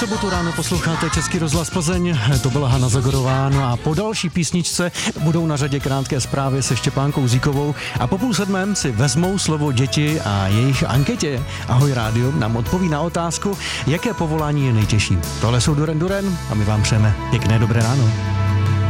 sobotu ráno posloucháte Český rozhlas Plzeň, to byla Hana Zagorová, no a po další písničce budou na řadě krátké zprávy se Štěpánkou Zíkovou a po 6:30 si vezmou slovo děti a jejich anketě. Ahoj rádio nám odpoví na otázku, jaké povolání je nejtěžší. Tohle jsou Duran Duran a my vám přejeme pěkné dobré ráno.